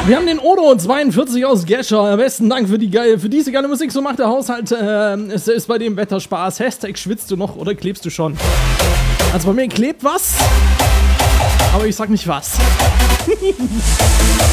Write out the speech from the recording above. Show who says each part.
Speaker 1: Wir haben den Odo42 aus Gescher. Besten Dank für diese geile Musik. So macht der Haushalt. Es ist bei dem Wetter Spaß. Hashtag schwitzt du noch oder klebst du schon? Also bei mir klebt was, aber ich sag nicht was.